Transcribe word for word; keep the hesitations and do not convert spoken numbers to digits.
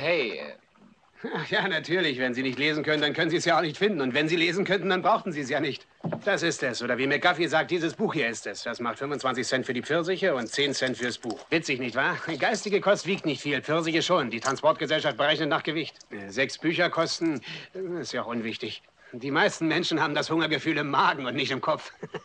hey. Ach ja, natürlich. Wenn Sie nicht lesen können, dann können Sie es ja auch nicht finden. Und wenn Sie lesen könnten, dann brauchten Sie es ja nicht. Das ist es. Oder wie McGuffey sagt, dieses Buch hier ist es. Das macht fünfundzwanzig Cent für die Pfirsiche und zehn Cent fürs Buch. Witzig, nicht wahr? Geistige Kost wiegt nicht viel, Pfirsiche schon. Die Transportgesellschaft berechnet nach Gewicht. Äh, Sechs Bücher kosten, äh, ist ja auch unwichtig. Die meisten Menschen haben das Hungergefühl im Magen und nicht im Kopf.